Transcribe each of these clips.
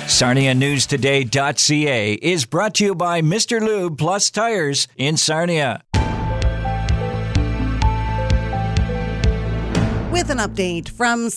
SarniaNewsToday.ca is brought to you by Mr. Lube Plus Tires in Sarnia. With an update from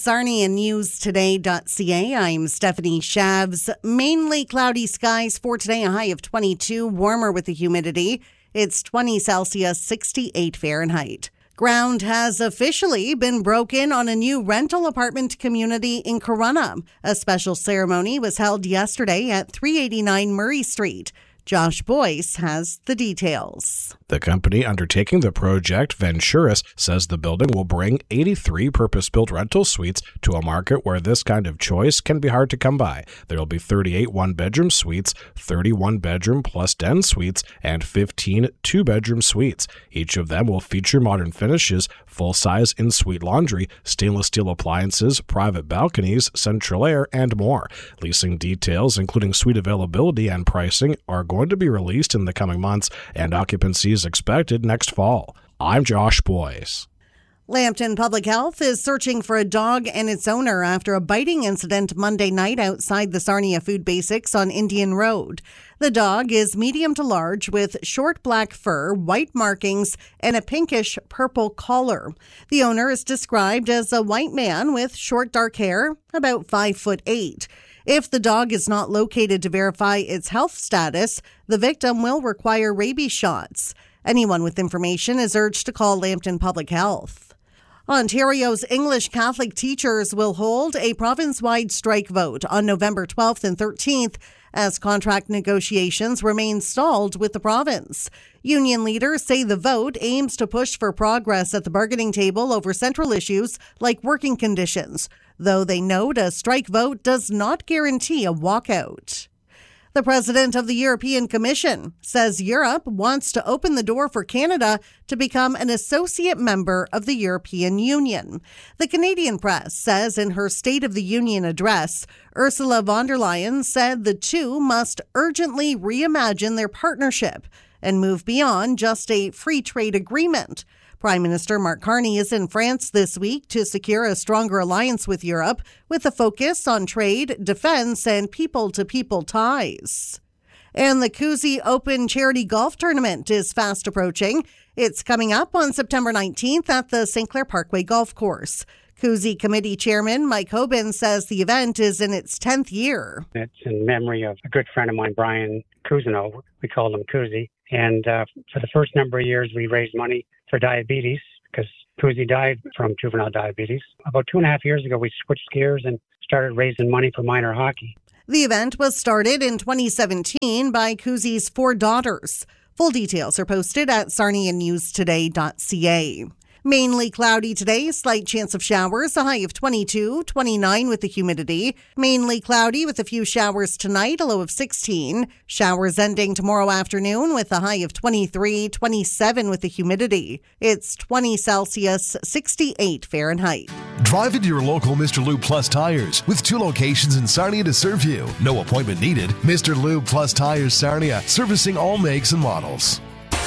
SarniaNewsToday.ca, I'm Stephanie Shavs. Mainly cloudy skies for today, a high of 22, warmer with the humidity. It's 20 Celsius, 68 Fahrenheit. Ground has officially been broken on a new rental apartment community in Corunna. A special ceremony was held yesterday at 389 Murray Street. Josh Boyce has the details. The company undertaking the project, Venturis, says the building will bring 83 purpose-built rental suites to a market where this kind of choice can be hard to come by. There will be 38 one-bedroom suites, 31 bedroom plus den suites, and 15 two-bedroom suites. Each of them will feature modern finishes, full-size in-suite laundry, stainless steel appliances, private balconies, central air, and more. Leasing details, including suite availability and pricing, are going to be released in the coming months, and occupancy is expected next fall. I'm Josh Boyce. Lambton Public Health is searching for a dog and its owner after a biting incident Monday night outside the Sarnia Food Basics on Indian Road. The dog is medium to large with short black fur, white markings, and a pinkish purple collar. The owner is described as a white man with short dark hair, about 5'8". If the dog is not located to verify its health status, the victim will require rabies shots. Anyone with information is urged to call Lambton Public Health. Ontario's English Catholic teachers will hold a province-wide strike vote on November 12th and 13th as contract negotiations remain stalled with the province. Union leaders say the vote aims to push for progress at the bargaining table over central issues like working conditions, though they note a strike vote does not guarantee a walkout. The president of the European Commission says Europe wants to open the door for Canada to become an associate member of the European Union. The Canadian press says in her State of the Union address, Ursula von der Leyen said the two must urgently reimagine their partnership and move beyond just a free trade agreement. Prime Minister Mark Carney is in France this week to secure a stronger alliance with Europe with a focus on trade, defense, and people-to-people ties. And the Cousy Open Charity Golf Tournament is fast approaching. It's coming up on September 19th at the St. Clair Parkway Golf Course. Cousy Committee Chairman Mike Hoban says the event is in its 10th year. It's in memory of a good friend of mine, Brian Cousineau. We called him Cousy. And for the first number of years, we raised money for diabetes because Cousy died from juvenile diabetes. About 2.5 years ago, we switched gears and started raising money for minor hockey. The event was started in 2017 by Cousy's 4 daughters. Full details are posted at SarniaNewsToday.ca. Mainly cloudy today, slight chance of showers, a high of 22, 29 with the humidity. Mainly cloudy with a few showers tonight, a low of 16. Showers ending tomorrow afternoon with a high of 23, 27 with the humidity. It's 20 Celsius, 68 Fahrenheit. Drive into your local Mr. Lube Plus Tires with 2 locations in Sarnia to serve you. No appointment needed. Mr. Lube Plus Tires Sarnia, servicing all makes and models.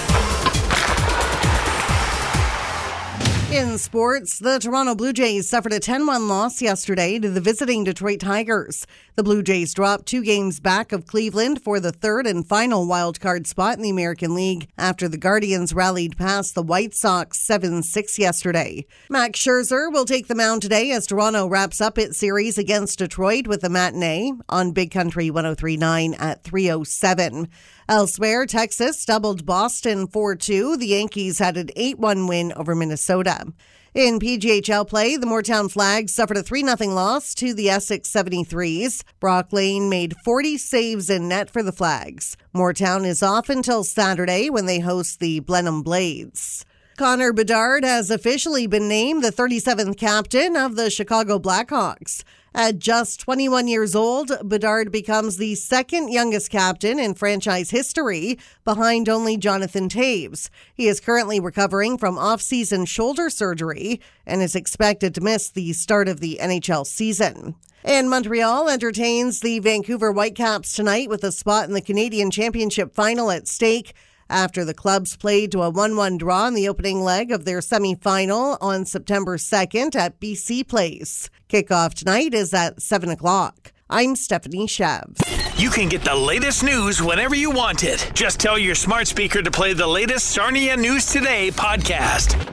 In sports, the Toronto Blue Jays suffered a 10-1 loss yesterday to the visiting Detroit Tigers. The Blue Jays dropped 2 games back of Cleveland for the third and final wildcard spot in the American League after the Guardians rallied past the White Sox 7-6 yesterday. Max Scherzer will take the mound today as Toronto wraps up its series against Detroit with a matinee on Big Country 103.9 at 3:07. Elsewhere, Texas doubled Boston 4-2. The Yankees had an 8-1 win over Minnesota. In PGHL play, the Moortown Flags suffered a 3-0 loss to the Essex 73s. Brock Lane made 40 saves in net for the Flags. Moortown is off until Saturday when they host the Blenheim Blades. Connor Bedard has officially been named the 37th captain of the Chicago Blackhawks. At just 21 years old, Bedard becomes the second youngest captain in franchise history, behind only Jonathan Toews. He is currently recovering from off-season shoulder surgery and is expected to miss the start of the NHL season. And Montreal entertains the Vancouver Whitecaps tonight with a spot in the Canadian Championship final at stake, after the clubs played to a 1-1 draw in the opening leg of their semifinal on September 2nd at BC Place. Kickoff tonight is at 7 o'clock. I'm Stephanie Shev. You can get the latest news whenever you want it. Just tell your smart speaker to play the latest Sarnia News Today podcast.